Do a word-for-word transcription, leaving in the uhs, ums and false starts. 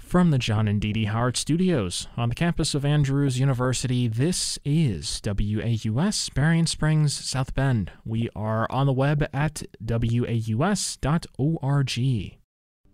From the John and Dee Dee Howard Studios on the campus of Andrews University, this is W A U S, Berrien Springs, South Bend. We are on the web at W A U S dot org.